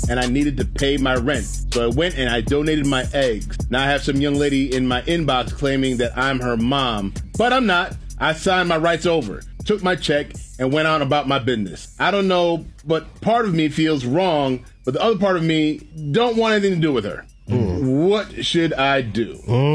and I needed to pay my rent. So I went and I donated my eggs. Now I have some young lady in my inbox claiming that I'm her mom, but I'm not. I signed my rights over, took my check, and went on about my business. I don't know, but part of me feels wrong, but the other part of me don't want anything to do with her. What should I do?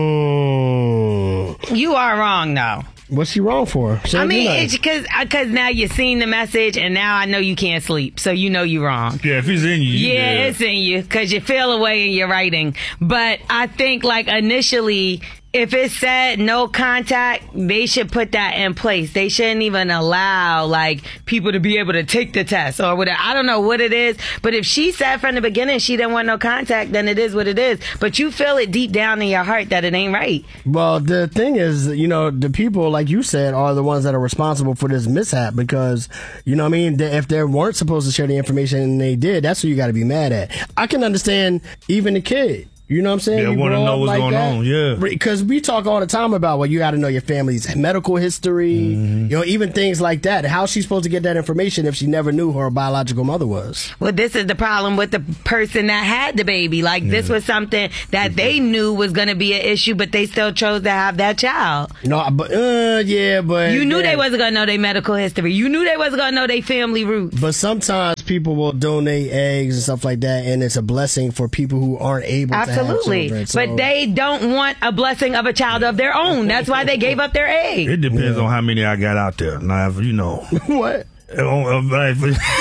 You are wrong, though. What's she wrong for? I mean, it's because now you've seen the message, and now I know you can't sleep, so you know you're wrong. Yeah, if it's in you. Yeah, it's in you, because you feel away in your writing. But I think, like, initially, if it said no contact, they should put that in place. They shouldn't even allow, like, people to be able to take the test or whatever. I don't know what it is, but if she said from the beginning she didn't want no contact, then it is what it is. But you feel it deep down in your heart that it ain't right. Well, the thing is, you know, the people, like you said, are the ones that are responsible for this mishap because, you know what I mean, if they weren't supposed to share the information and they did, that's who you got to be mad at. I can understand even the kid. You know what I'm saying? Yeah, want to know what's going on, yeah. Because we talk all the time about, well, you got to know your family's medical history, you know, even things like that. How's she supposed to get that information if she never knew who her biological mother was? Well, this is the problem with the person that had the baby. Like, this was something that they knew was going to be an issue, but they still chose to have that child. No, but, but... You knew they wasn't going to know their medical history. You knew they wasn't going to know their family roots. But sometimes people will donate eggs and stuff like that, and it's a blessing for people who aren't able to have children, so. But they don't want a blessing of a child of their own. That's why they gave up their egg. It depends on how many I got out there. Now, you know. What? What? Like,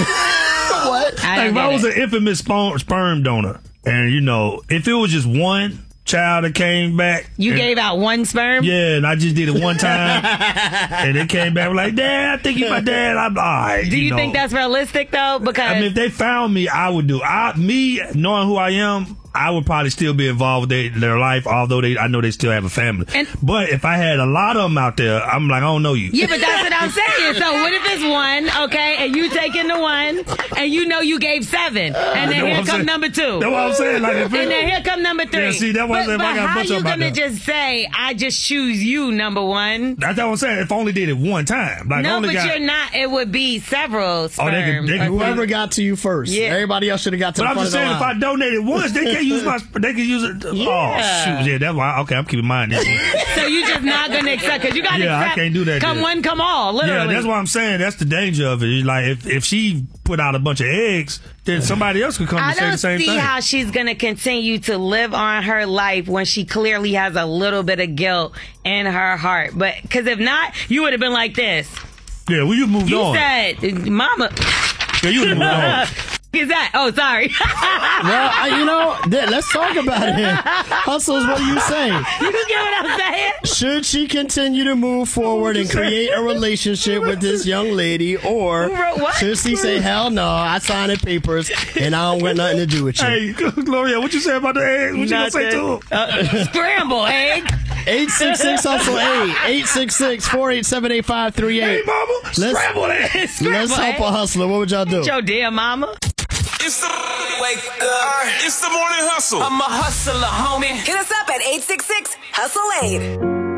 if I was an infamous sperm donor, and, you know, if it was just one child that came back. You gave out one sperm? Yeah, and I just did it one time. And it came back like, Dad, I think you're my dad. I'm all right. Do you think that's realistic, though? Because I mean, if they found me, I would do. Me, knowing who I am, I would probably still be involved with their life, although I know they still have a family. But if I had a lot of them out there, I'm like, I don't know you. Yeah, but that's what I'm saying. So what if it's one, okay, and you taking the one, and you know you gave 7, and then here come number 2. That's what I'm saying. Like, and then here come number 3. Yeah, see, that's what I'm saying. But I got a bunch how of you them out gonna there. just say, I just choose you, number 1? That's what I'm saying. If I only did it one time. Like, No, only but got, you're not. It would be several sperm. they can whoever got to you first. Yeah. Everybody else should have got to But the I'm front just of the saying, if line. I donated once, they can't use they can use it. Yeah. Oh, shoot. Yeah, that's why. Okay, I'm keeping mine. So you just not going to accept, because you got to Yeah, I accept. can't do that Come then. one, come all, literally. Yeah, that's what I'm saying. That's the danger of it. It's like, if she put out a bunch of eggs, then somebody else could come and say the same I don't see thing. how she's going to continue to live on her life when she clearly has a little bit of guilt in her heart. But because if not, you would have been like this. Yeah, well, you moved on. You said, Mama. Yeah, you moved on. Is that? Oh, sorry. Well, you know, let's talk about it. Hustles, what do you say? You get what I'm saying? Should she continue to move forward and create a relationship with this young lady, or Who wrote what? should she say, hell no, I signed the papers and I don't want nothing to do with you? Hey, Gloria, what you say about the eggs? What you gonna say to him? Scramble, egg. 866-HUSTLE-8, 866-487-8538. Hey, mama, scramble that. Let's help a hustler. What would y'all do? Your dear mama. It's the It's the morning hustle. I'm a hustler, homie. Hit us up at 866-HUSTLE-8.